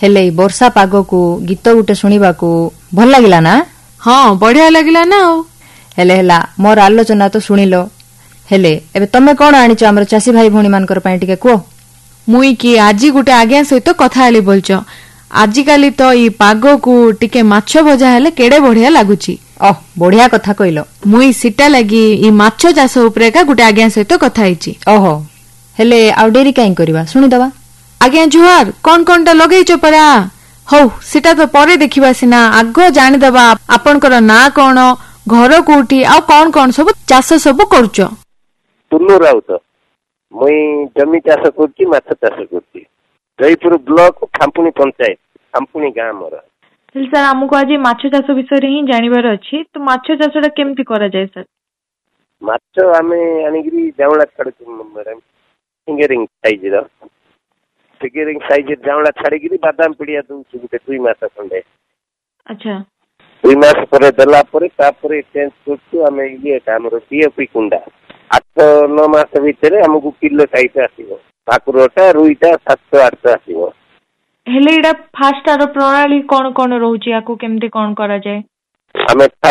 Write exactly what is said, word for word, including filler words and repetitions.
हेले वर्षा पाग को गीत गुटे शुणा भल लगिला ना? हाँ बढ़िया लगिला ना। हेले हेला मोर आलोचना तो शुणिलो हेले एबे तमे कोन आनिच हमर चासी भाई भौणी मानकर पई टिके को? मुई कि आजी गुटे आज्ञा सहित कथा हेली बोलछ। आजि काली तो ई पाग को टिके माछ भजा हेले केडे बढ़िया लागुची। ओह बढ़िया कथा कइलो। मुई सिटा लगी ई माछ चाष उपरे का गुटे आज्ञा सहित कथा हिची। ओहो हेले आउ डेरी काई करबा सुनी दबा। आज्ञा जुहार कोन कोनटा लगेइछ परा? हौ सिटा तो परे देखिबा सिना आग जानि दबा आपनकर ना कोन घर कोठी आ कोन कोन सब चाष सब करूछ? टुल्लू राउत मुई जमी चाष करची माछ चाष करची जयपुर ब्लॉक खामपुनी पंचायत खामपुनी गाँ मोर। सर हमको आज माछ चाष विषय ही जानिबार अछि तो माछ चाषटा केमति करा जाय सर? माछ आमे आनिगिरी जावला छाडछु मैडम फिंगरिंग साइज रो फिंगरिंग साइज जावला छाडीगिरी बादाम पिडिया दउछु गुटे दुई मास खंडे। अच्छा दुई मास परे देला परे तापरे चेंज करछु आमे ये हमरो टीएपी कुंडा आठ नौ मास भीतर हमको किलो साइज आसीबो भाकुरटा रुईटा सात सौ आठ सौ आसीबो। हेले एडा फास्ट आरो प्रणाली कोन कोन रहउची आको केमते कोन करा जाय? हमें